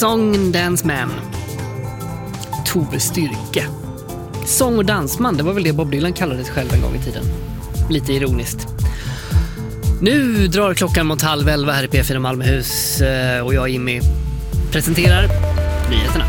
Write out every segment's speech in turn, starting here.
Song and Dance Man. Tove Styrke. Sång- och dansman, det var väl det Bob Dylan kallade sig själv en gång i tiden. Lite ironiskt. Nu drar klockan mot 10:30 här i P4 Malmöhus och jag, Jimmy, presenterar nyheterna.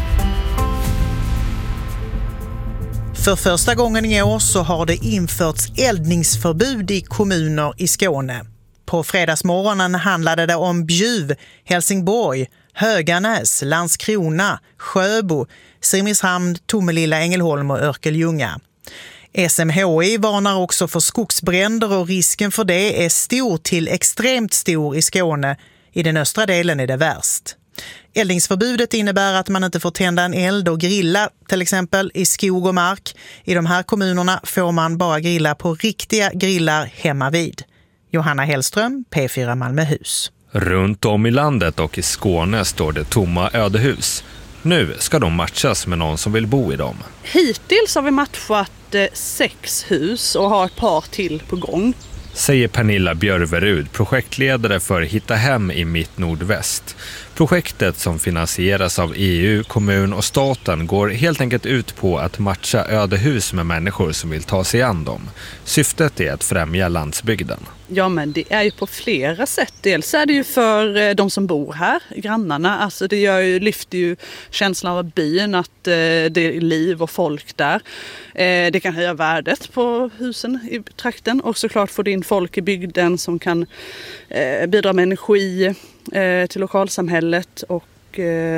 För första gången i år så har det införts eldningsförbud i kommuner i Skåne. På fredagsmorgonen handlade det om Bjuv, Helsingborg, Höganäs, Landskrona, Sjöbo, Simrishamn, Tomelilla, Ängelholm och Örkelljunga. SMHI varnar också för skogsbränder och risken för det är stor till extremt stor i Skåne. I den östra delen är det värst. Eldningsförbudet innebär att man inte får tända en eld och grilla, till exempel i skog och mark. I de här kommunerna får man bara grilla på riktiga grillar hemma vid. Johanna Hellström, P4 Malmöhus. Runt om i landet och i Skåne står det tomma ödehus. Nu ska de matchas med någon som vill bo i dem. Hittills har vi matchat 6 hus och har ett par till på gång. Säger Pernilla Björverud, projektledare för Hitta hem i Mitt Nordväst. Projektet som finansieras av EU, kommun och staten går helt enkelt ut på att matcha ödehus med människor som vill ta sig an dem. Syftet är att främja landsbygden. Ja, men det är ju på flera sätt. Dels är det ju för de som bor här, grannarna. Alltså det lyfter ju känslan av byn, att det är liv och folk där. Det kan höja värdet på husen i trakten. Och såklart får det in folk i bygden som kan bidra med energi till lokalsamhället och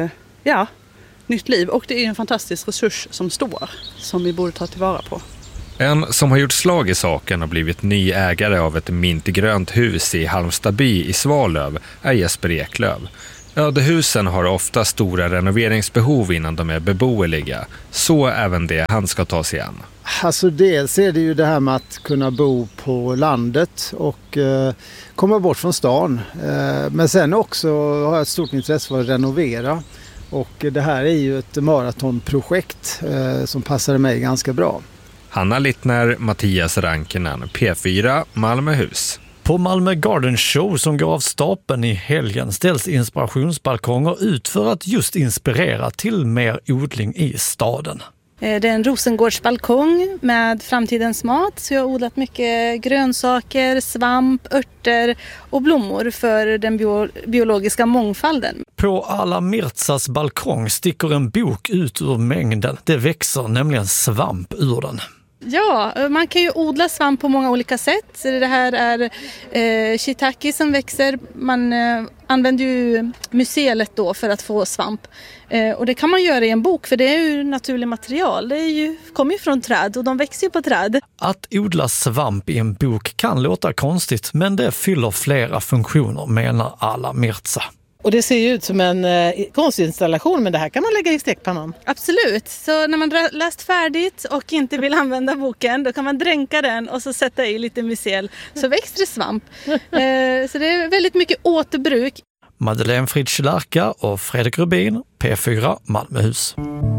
nytt liv. Och det är en fantastisk resurs som vi borde ta tillvara på. En som har gjort slag i saken och blivit ny ägare av ett mintgrönt hus i Halmstadby i Svalöv är Jesper Eklöv. Ödehusen har ofta stora renoveringsbehov innan de är beboeliga. Så även det han ska ta sig an. Alltså dels är det ju det här med att kunna bo på landet och komma bort från stan. Men sen också har jag ett stort intresse för att renovera. Och det här är ju ett maratonprojekt som passar mig ganska bra. Hanna Littner, Mattias Rankinen, P4 Malmöhus. På Malmö Garden Show som går av stapeln i helgen ställs inspirationsbalkonger ut för att just inspirera till mer odling i staden. Det är en Rosengårdsbalkong med framtidens mat, så jag har odlat mycket grönsaker, svamp, örter och blommor för den biologiska mångfalden. På Alla Mirtsas balkong sticker en bok ut ur mängden. Det växer nämligen svamp ur den. Ja, man kan ju odla svamp på många olika sätt. Det här är shiitake som växer. Man använder ju mycelet då för att få svamp. Och det kan man göra i en bok, för det är ju naturligt material. Det kommer ju från träd och de växer ju på träd. Att odla svamp i en bok kan låta konstigt, men det fyller flera funktioner, menar Alla Mirtsa. Och det ser ju ut som en konstinstallation, men det här kan man lägga i stekpannan. Absolut. Så när man läst färdigt och inte vill använda boken, då kan man dränka den och så sätta i lite mycel. Så växer det svamp. Så det är väldigt mycket återbruk. Madeleine Fritsch-Larka och Fredrik Rubin, P4 Malmöhus.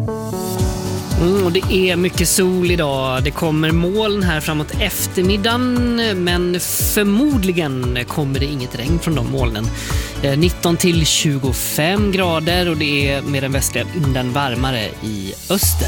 Och det är mycket sol idag. Det kommer moln här framåt eftermiddagen, men förmodligen kommer det inget regn från de molnen. 19 till 25 grader och det är med den västliga vinden varmare i öster.